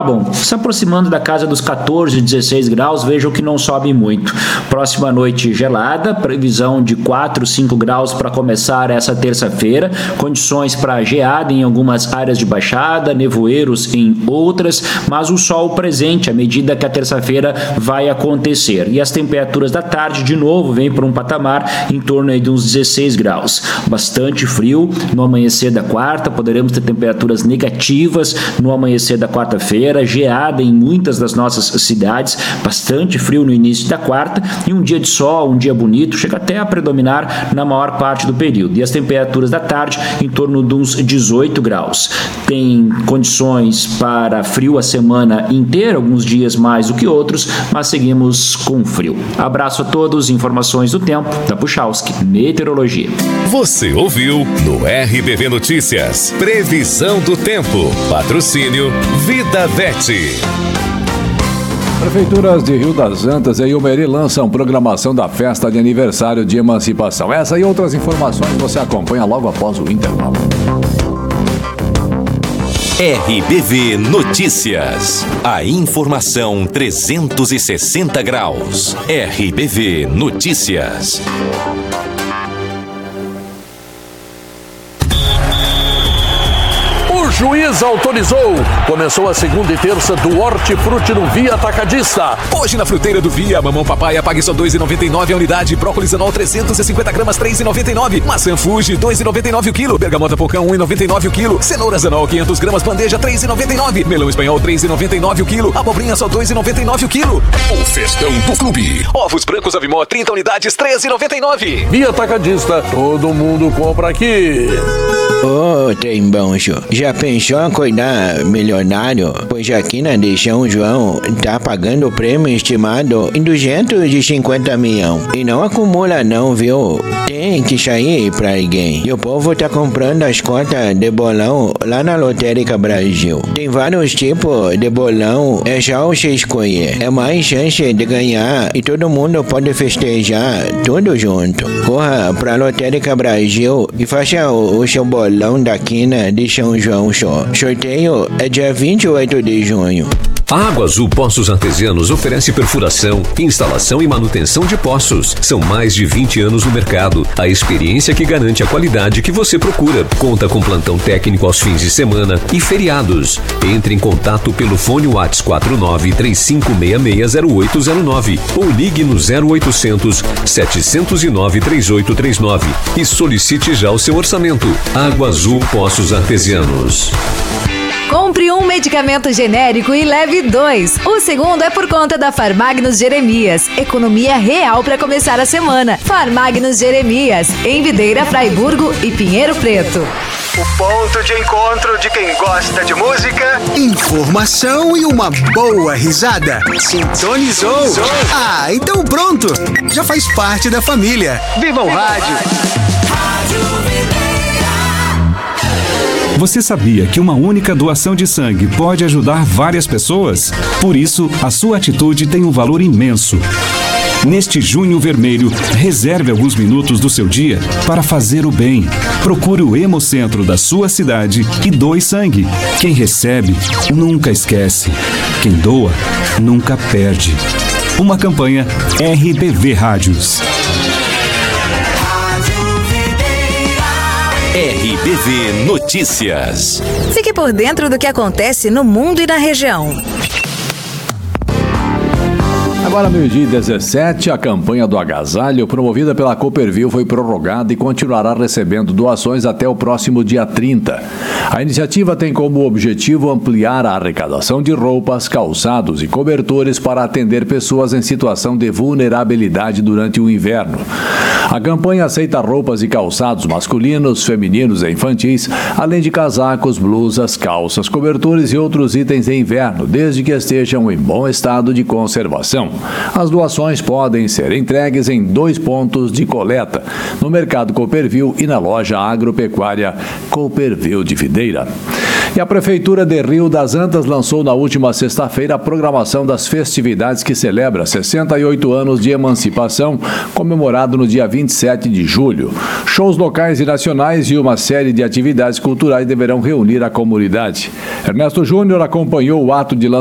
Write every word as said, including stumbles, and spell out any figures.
Bom, se aproximando da casa dos quatorze, dezesseis graus, vejam que não sobe muito. Próxima noite gelada, previsão de quatro, cinco graus para começar essa terça-feira, condições para geada em algumas áreas de baixada, nevoeiros em outras, mas o sol presente à medida que a terça-feira vai acontecer. E as temperaturas da tarde, de novo, vem para um patamar em torno aí de uns dezesseis graus. Bastante frio no amanhecer da quarta, poderemos ter temperaturas negativas no amanhecer da quarta-feira, geada em muitas das nossas cidades, bastante frio no início da quarta e um dia de sol, um dia bonito, chega até a predominar na maior parte do período. E as temperaturas da tarde em torno de uns dezoito graus. Tem condições para frio a semana inteira, alguns dias mais do que outros, mas seguimos com frio. Abraço a todos, informações do tempo da Puchalski Meteorologia. Você ouviu no R B V Notícias, previsão do tempo, patrocínio Vida Vete. Prefeituras de Rio das Antas e Ilmeri lançam programação da festa de aniversário de emancipação. Essa e outras informações você acompanha logo após o intervalo. R B V Notícias. A informação trezentos e sessenta graus. R B V Notícias. O juiz autorizou. Começou a segunda e terça do Hortifruti no Via Atacadista. Hoje na fruteira do Via, mamão papaya pague só dois reais e noventa e nove centavos a unidade. Brócolis anol trezentos e cinquenta gramas, três reais e noventa e nove centavos. Maçã Fuji, dois reais e noventa e nove centavos o quilo. Bergamota Pocão, um real e noventa e nove centavos o quilo. Cenouras anol, quinhentas gramas, bandeja, três reais e noventa e nove centavos. Melão espanhol, três reais e noventa e nove centavos o quilo. Abobrinha só dois reais e noventa e nove centavos o quilo. O festão do clube. Ovos brancos Avimó, trinta unidades, treze reais e noventa e nove centavos. Via Atacadista, todo mundo compra aqui. Ô, oh, trem bom, senhor. Já pensou em acordar milionário? Pois aqui na de São João tá pagando o prêmio estimado em duzentos e cinquenta milhões. E não acumula não, viu? Tem que sair pra alguém. E o povo tá comprando as cotas de bolão lá na Lotérica Brasil. Tem vários tipos de bolão, é só você escolher. É mais chance de ganhar e todo mundo pode festejar tudo junto. Corra pra Lotérica Brasil e faça o, o seu bolão da quina de São João só. Sorteio é dia vinte e oito de junho. A Água Azul Poços Artesianos oferece perfuração, instalação e manutenção de poços. São mais de vinte anos no mercado. A experiência que garante a qualidade que você procura. Conta com plantão técnico aos fins de semana e feriados. Entre em contato pelo fone WhatsApp quatro nove três cinco seis seis zero oito zero nove ou ligue no zero oitocentos, setecentos e nove, trinta e oito trinta e nove e solicite já o seu orçamento. Água Azul Poços Artesianos. Compre um medicamento genérico e leve dois. O segundo é por conta da Farmagnos Jeremias. Economia real para começar a semana. Farmagnos Jeremias, em Videira, Fraiburgo e Pinheiro Preto. O ponto de encontro de quem gosta de música, informação e uma boa risada. Sintonizou? Ah, então pronto. Já faz parte da família. Viva o rádio! Você sabia que uma única doação de sangue pode ajudar várias pessoas? Por isso, a sua atitude tem um valor imenso. Neste Junho Vermelho, reserve alguns minutos do seu dia para fazer o bem. Procure o Hemocentro da sua cidade e doe sangue. Quem recebe, nunca esquece. Quem doa, nunca perde. Uma campanha R B V Rádios. R B V Notícias. Fique por dentro do que acontece no mundo e na região. Agora, meio-dia e dezessete, a campanha do agasalho, promovida pela Cooperville, foi prorrogada e continuará recebendo doações até o próximo dia trinta. A iniciativa tem como objetivo ampliar a arrecadação de roupas, calçados e cobertores para atender pessoas em situação de vulnerabilidade durante o inverno. A campanha aceita roupas e calçados masculinos, femininos e infantis, além de casacos, blusas, calças, cobertores e outros itens de inverno, desde que estejam em bom estado de conservação. As doações podem ser entregues em dois pontos de coleta, no Mercado Cooperville e na loja agropecuária Cooperville de Videira. E a Prefeitura de Rio das Antas lançou na última sexta-feira a programação das festividades que celebra sessenta e oito anos de emancipação, comemorado no dia vinte e sete de julho. Shows locais e nacionais e uma série de atividades culturais deverão reunir a comunidade. Ernesto Júnior acompanhou o ato de lançamento